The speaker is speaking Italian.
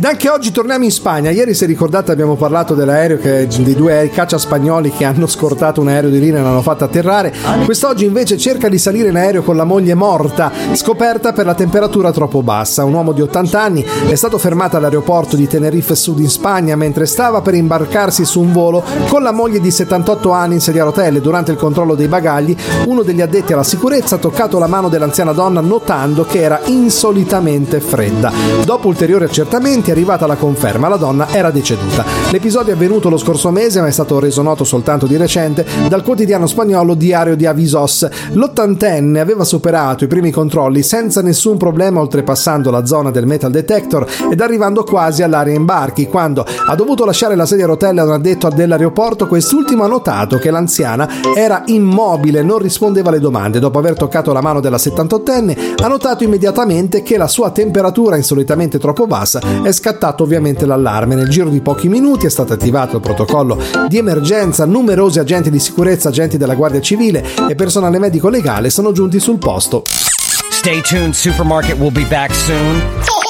Anche oggi torniamo in Spagna. Ieri, se ricordate, abbiamo parlato dell'aereo dei due caccia spagnoli che hanno scortato un aereo di linea e l'hanno fatto atterrare. Quest'oggi invece cerca di salire in aereo con la moglie morta, scoperta per la temperatura troppo bassa. Un uomo di 80 anni è stato fermato all'aeroporto di Tenerife Sud in Spagna mentre stava per imbarcarsi su un volo con la moglie di 78 anni in sedia a rotelle. Durante il controllo dei bagagli, uno degli addetti alla sicurezza ha toccato la mano dell'anziana donna notando che era insolitamente fredda. Dopo ulteriori accertamenti è arrivata la conferma: la donna era deceduta. L'episodio è avvenuto lo scorso mese, ma è stato reso noto soltanto di recente dal quotidiano spagnolo Diario de Avisos. L'80enne aveva superato i primi controlli senza nessun problema, oltrepassando la zona del metal detector ed arrivando quasi all'area imbarchi. Quando ha dovuto lasciare la sedia a rotelle a un addetto dell'aeroporto, quest'ultimo ha notato che l'anziana era immobile, non rispondeva alle domande. Dopo aver toccato la mano della 78enne, ha notato immediatamente che la sua temperatura insolitamente troppo bassa. È scattato ovviamente l'allarme. Nel giro di pochi minuti è stato attivato il protocollo di emergenza. Numerosi agenti di sicurezza, agenti della Guardia Civile e personale medico legale sono giunti sul posto. Stay tuned, Supermarket will be back soon.